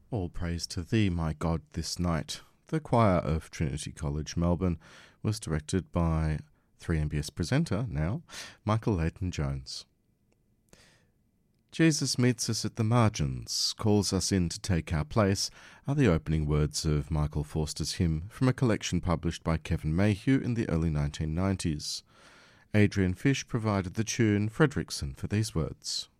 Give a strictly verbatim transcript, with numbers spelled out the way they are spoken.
All praise to thee, my God, this night. The choir of Trinity College, Melbourne, was directed by three M B S presenter, now, Michael Leighton Jones. Jesus meets us at the margins, calls us in to take our place, are the opening words of Michael Forster's hymn from a collection published by Kevin Mayhew in the early nineteen nineties. Adrian Fish provided the tune Fredrickson for these words.